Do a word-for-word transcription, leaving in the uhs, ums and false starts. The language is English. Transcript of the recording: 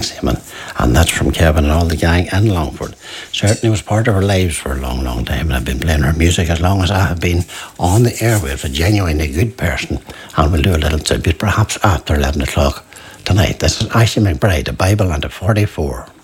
Seaman, and that's from Kevin and all the gang in Longford. Certainly was part of our lives for a long, long time, and I've been playing her music as long as I have been on the airwaves. A genuinely good person, and we'll do a little tribute perhaps after eleven o'clock tonight. This is Ashley McBride, a Bible and a forty-four.